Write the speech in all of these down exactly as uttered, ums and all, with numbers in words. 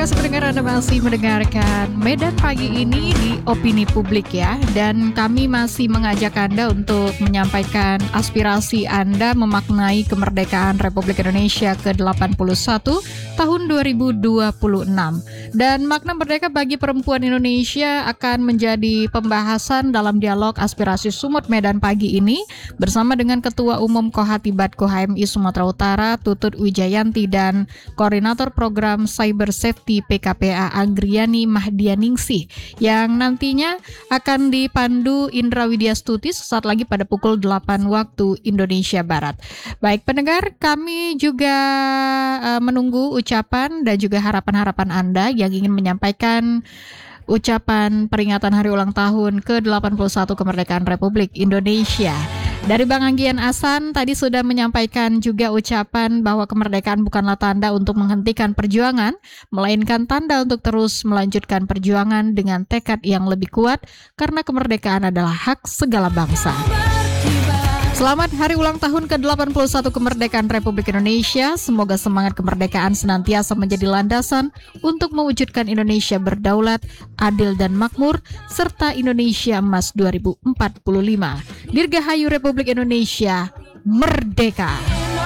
kasih pendengar, Anda masih mendengarkan Medan Pagi ini di Opini Publik ya. Dan kami masih mengajak Anda untuk menyampaikan aspirasi Anda memaknai kemerdekaan Republik Indonesia ke delapan puluh satu tahun dua ribu dua puluh enam. Dan makna merdeka bagi perempuan Indonesia akan menjadi pembahasan dalam dialog aspirasi Sumut Medan Pagi ini bersama dengan Ketua Umum Kohatibat K H M I Sumatera Utara Tutut Wijayanti dan Koordinator Program Cyber Safety P K P A Anggriani Mahdianingsih yang nantinya akan dipandu Indra Widyastuti sesaat lagi pada pukul delapan waktu Indonesia Barat. Baik pendengar, kami juga uh, menunggu ucapan dan juga harapan-harapan Anda yang ingin menyampaikan ucapan peringatan hari ulang tahun ke delapan puluh satu kemerdekaan Republik Indonesia. Dari Bang Anggian Asan tadi sudah menyampaikan juga ucapan bahwa kemerdekaan bukanlah tanda untuk menghentikan perjuangan, melainkan tanda untuk terus melanjutkan perjuangan dengan tekad yang lebih kuat karena kemerdekaan adalah hak segala bangsa. Selamat hari ulang tahun ke delapan puluh satu kemerdekaan Republik Indonesia. Semoga semangat kemerdekaan senantiasa menjadi landasan untuk mewujudkan Indonesia berdaulat, adil dan makmur, serta Indonesia Emas dua ribu empat puluh lima. Dirgahayu Republik Indonesia merdeka.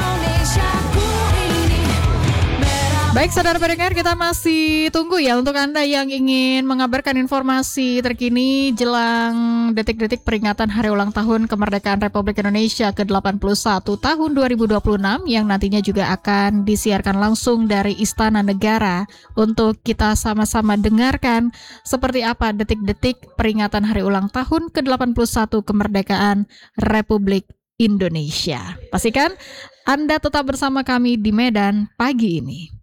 Baik saudara pendengar, kita masih tunggu ya untuk Anda yang ingin mengabarkan informasi terkini jelang detik-detik peringatan hari ulang tahun kemerdekaan Republik Indonesia ke delapan puluh satu tahun dua ribu dua puluh enam yang nantinya juga akan disiarkan langsung dari Istana Negara untuk kita sama-sama dengarkan seperti apa detik-detik peringatan hari ulang tahun ke delapan puluh satu kemerdekaan Republik Indonesia. Pastikan Anda tetap bersama kami di Medan Pagi ini.